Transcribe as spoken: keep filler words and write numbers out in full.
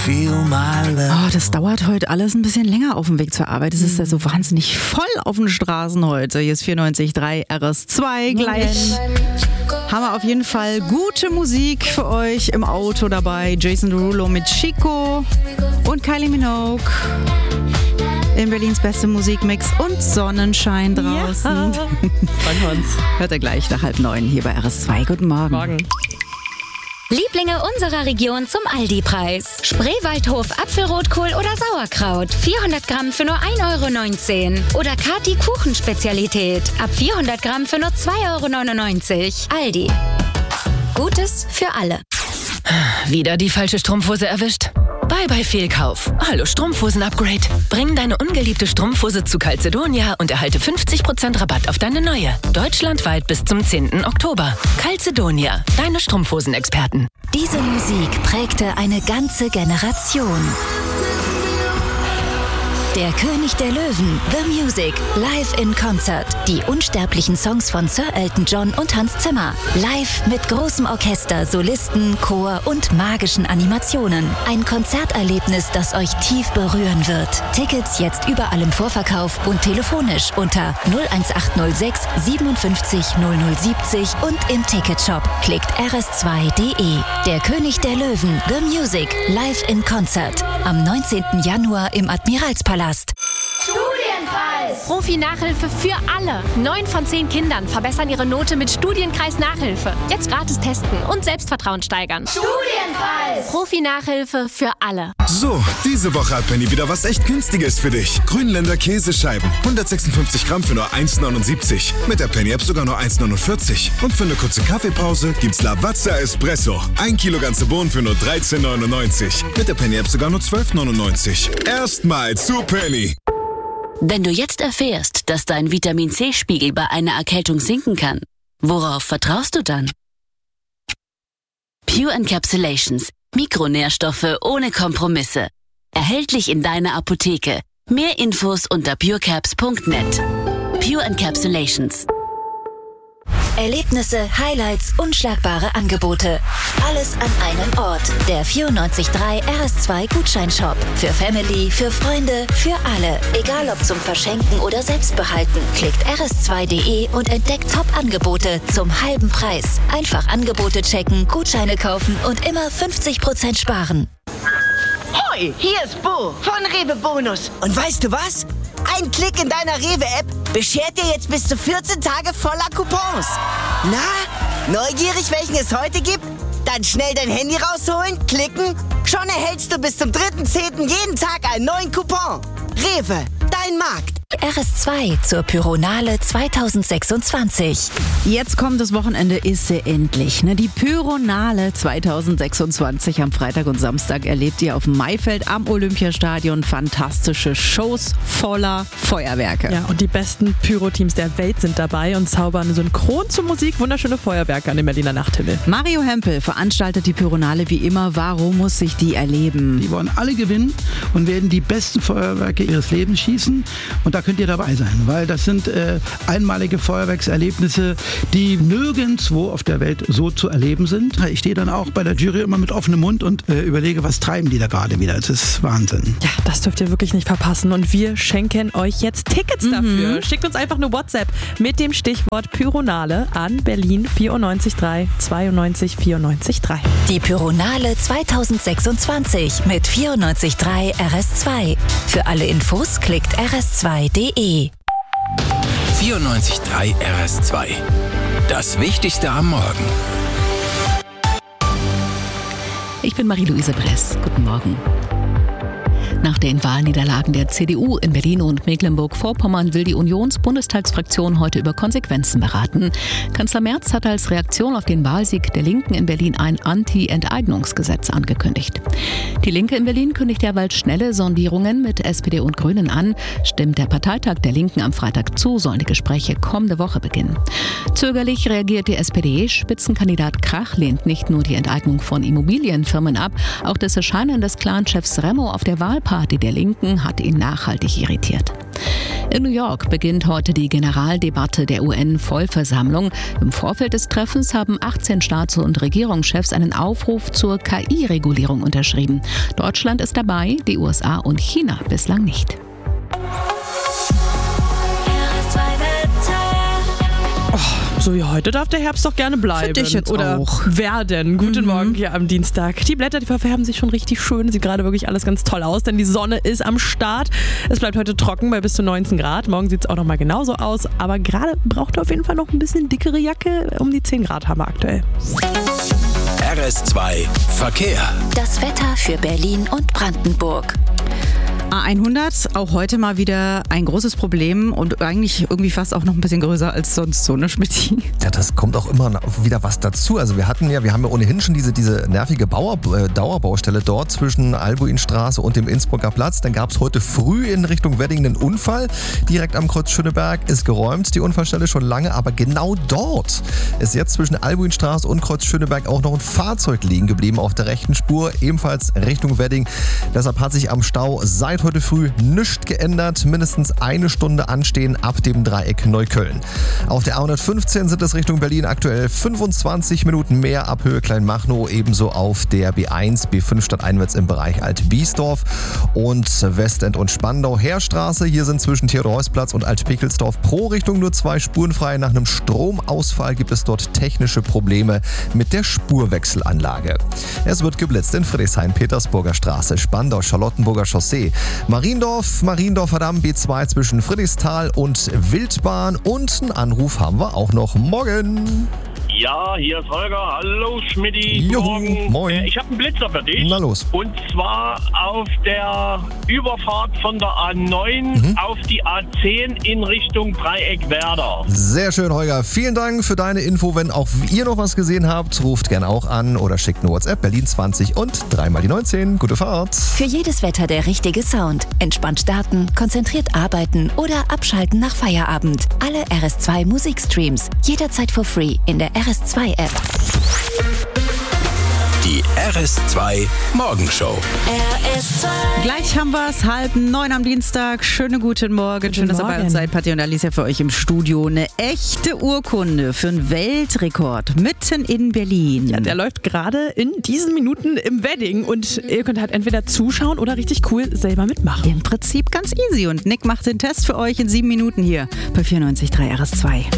feel my love. Oh, das dauert heute alles ein bisschen länger auf dem Weg zur Arbeit. Es ist ja so wahnsinnig voll auf den Straßen heute. Hier ist vierundneunzig Komma drei R S zwei gleich. Haben wir auf jeden Fall gute Musik für euch im Auto dabei. Jason Derulo mit Chico und Kylie Minogue. In Berlins beste Musikmix und Sonnenschein draußen. Ja. Hört ihr gleich nach halb neun hier bei R S zwei. Guten Morgen. Morgen. Lieblinge unserer Region zum Aldi-Preis. Spreewaldhof Apfelrotkohl oder Sauerkraut. vierhundert Gramm für nur ein Euro neunzehn. Oder Kati Kuchenspezialität. Ab vierhundert Gramm für nur zwei Euro neunundneunzig. Aldi. Gutes für alle. Wieder die falsche Strumpfhose erwischt? Bye bye Fehlkauf. Hallo Strumpfhosen-Upgrade. Bring deine ungeliebte Strumpfhose zu Calzedonia und erhalte fünfzig Prozent Rabatt auf deine neue. Deutschlandweit bis zum zehnten Oktober. Calzedonia, deine Strumpfhosenexperten. Diese Musik prägte eine ganze Generation. Der König der Löwen, The Music, live in Concert. Die unsterblichen Songs von Sir Elton John und Hans Zimmer. Live mit großem Orchester, Solisten, Chor und magischen Animationen. Ein Konzerterlebnis, das euch tief berühren wird. Tickets jetzt überall im Vorverkauf und telefonisch unter null eins acht null sechs siebenundfünfzig null null siebzig und im Ticketshop. Klickt r s zwei punkt d e. Der König der Löwen, The Music, live in Concert. Am neunzehnten Januar im Admiralspalast. Studienpreis! Profi-Nachhilfe für alle. Neun von zehn Kindern verbessern ihre Note mit Studienkreis Nachhilfe. Jetzt gratis testen und Selbstvertrauen steigern. Studienpreis! Profi-Nachhilfe für alle. So, diese Woche hat Penny wieder was echt Günstiges für dich. Grünländer Käsescheiben. hundertsechsundfünfzig Gramm für nur eins neunundsiebzig. Mit der Penny-App sogar nur eins neunundvierzig. Und für eine kurze Kaffeepause gibt's Lavazza Espresso. Ein Kilo ganze Bohnen für nur dreizehn neunundneunzig. Mit der Penny-App sogar nur zwölf neunundneunzig. Erstmal zu Penny. Wenn du jetzt erfährst, dass dein Vitamin-C-Spiegel bei einer Erkältung sinken kann, worauf vertraust du dann? Pure Encapsulations. Mikronährstoffe ohne Kompromisse. Erhältlich in deiner Apotheke. Mehr Infos unter purecaps punkt net. Pure Encapsulations. Erlebnisse, Highlights, unschlagbare Angebote. Alles an einem Ort. Der vierundneunzig Komma drei R S zwei Gutscheinshop. Für Family, für Freunde, für alle. Egal ob zum Verschenken oder Selbstbehalten. Klickt r s zwei punkt d e und entdeckt Top-Angebote zum halben Preis. Einfach Angebote checken, Gutscheine kaufen und immer fünfzig Prozent sparen. Hoi, hier ist Bo von Rewe Bonus. Und weißt du was? Ein Klick in deiner Rewe-App beschert dir jetzt bis zu vierzehn Tage voller Coupons. Na, neugierig, welchen es heute gibt? Dann schnell dein Handy rausholen, klicken. Schon erhältst du bis zum dritten zehnten jeden Tag einen neuen Coupon. Rewe, dein Markt. R S zwei zur Pyronale zweitausendsechsundzwanzig. Jetzt kommt das Wochenende, ist sie endlich. Ne? Die Pyronale zweitausendsechsundzwanzig am Freitag und Samstag erlebt ihr auf dem Maifeld am Olympiastadion fantastische Shows voller Feuerwerke. Ja, und die besten Pyro-Teams der Welt sind dabei und zaubern synchron zur Musik wunderschöne Feuerwerke an dem Berliner Nachthimmel. Mario Hempel veranstaltet die Pyronale wie immer. Warum muss sich die erleben? Die wollen alle gewinnen und werden die besten Feuerwerke ihres Lebens schießen. Und da könnt ihr dabei sein, weil das sind äh, einmalige Feuerwerkserlebnisse, die nirgendwo auf der Welt so zu erleben sind. Ich stehe dann auch bei der Jury immer mit offenem Mund und äh, überlege, was treiben die da gerade wieder. Es ist Wahnsinn. Ja, das dürft ihr wirklich nicht verpassen und wir schenken euch jetzt Tickets dafür. Mhm. Schickt uns einfach eine WhatsApp mit dem Stichwort Pyronale an Berlin vierundneunzig drei zweiundneunzig vierundneunzig drei. Die Pyronale zweitausendsechsundzwanzig mit vierundneunzig Komma drei R S zwei. Für alle Infos klickt r s zwei punkt d e. vierundneunzig Komma drei R S zwei. Das Wichtigste am Morgen. Ich bin Marie-Louise Bress. Guten Morgen. Nach den Wahlniederlagen der C D U in Berlin und Mecklenburg-Vorpommern will die Unions-Bundestagsfraktion heute über Konsequenzen beraten. Kanzler Merz hat als Reaktion auf den Wahlsieg der Linken in Berlin ein Anti-Enteignungsgesetz angekündigt. Die Linke in Berlin kündigt derweil schnelle Sondierungen mit S P D und Grünen an. Stimmt der Parteitag der Linken am Freitag zu, sollen die Gespräche kommende Woche beginnen. Zögerlich reagiert die S P D. Spitzenkandidat Krach lehnt nicht nur die Enteignung von Immobilienfirmen ab, auch das Erscheinen des Clanchefs Remo auf der Wahlparty der Linken hat ihn nachhaltig irritiert. In New York beginnt heute die Generaldebatte der U N-Vollversammlung. Im Vorfeld des Treffens haben achtzehn Staats- und Regierungschefs einen Aufruf zur K I-Regulierung unterschrieben. Deutschland ist dabei, die U S A und China bislang nicht. Oh, so wie heute darf der Herbst doch gerne bleiben. Für dich jetzt Oder auch. werden. Guten Mhm. Morgen hier am Dienstag. Die Blätter, die verfärben sich schon richtig schön. Sieht gerade wirklich alles ganz toll aus, denn die Sonne ist am Start. Es bleibt heute trocken bei bis zu neunzehn Grad. Morgen sieht es auch nochmal genauso aus. Aber gerade braucht ihr auf jeden Fall noch ein bisschen dickere Jacke. Um die zehn Grad haben wir aktuell. R S zwei Verkehr. Das Wetter für Berlin und Brandenburg. A hundert, auch heute mal wieder ein großes Problem und eigentlich irgendwie fast auch noch ein bisschen größer als sonst so, ne Schmitti? Ja, das kommt auch immer wieder was dazu. Also wir hatten ja, wir haben ja ohnehin schon diese, diese nervige Bauer, äh, Dauerbaustelle dort zwischen Albuinstraße und dem Innsbrucker Platz. Dann gab es heute früh in Richtung Wedding einen Unfall. Direkt am Kreuz Schöneberg ist geräumt, die Unfallstelle schon lange, aber genau dort ist jetzt zwischen Albuinstraße und Kreuz Schöneberg auch noch ein Fahrzeug liegen geblieben auf der rechten Spur, ebenfalls Richtung Wedding. Deshalb hat sich am Stau seit heute früh nichts geändert. Mindestens eine Stunde anstehen ab dem Dreieck Neukölln. Auf der A hundertfünfzehn sind es Richtung Berlin aktuell fünfundzwanzig Minuten mehr ab Höhe Kleinmachnow. Ebenso auf der B eins, B fünf stadteinwärts im Bereich Alt-Biesdorf und Westend und Spandau. Heerstraße, hier sind zwischen Theodor-Heuss-Platz und Alt-Pekelsdorf pro Richtung nur zwei Spuren frei. Nach einem Stromausfall gibt es dort technische Probleme mit der Spurwechselanlage. Es wird geblitzt in Friedrichshain, Petersburger Straße, Spandau, Charlottenburger Chaussee, Mariendorf, Mariendorfer-Damm, B zwei zwischen Friedrichsthal und Wildbahn. Und einen Anruf haben wir auch noch. Morgen. Ja, hier ist Holger. Hallo Schmidti. Jo, Morgen. moin. Äh, ich habe einen Blitzer für dich. Na los. Und zwar auf der Überfahrt von der A neun mhm. auf die A zehn in Richtung Dreieck Werder. Sehr schön, Holger. Vielen Dank für deine Info. Wenn auch ihr noch was gesehen habt, ruft gerne auch an oder schickt eine WhatsApp Berlin zwanzig und dreimal die neunzehn. Gute Fahrt. Für jedes Wetter der richtige Sound. Entspannt starten, konzentriert arbeiten oder abschalten nach Feierabend. Alle R S zwei Musikstreams. Jederzeit for free in der R S zwei App. Die R S zwei Morgenshow. R S zwei. Gleich haben wir es, halb neun am Dienstag. Schönen guten Morgen. Guten Schön, dass ihr bei Morgen. uns seid. Patti und Alicia für euch im Studio. Eine echte Urkunde für einen Weltrekord mitten in Berlin. Ja, der läuft gerade in diesen Minuten im Wedding und ihr könnt halt entweder zuschauen oder richtig cool selber mitmachen. Im Prinzip ganz easy. Und Nick macht den Test für euch in sieben Minuten hier bei vierundneunzig Komma drei R S zwei.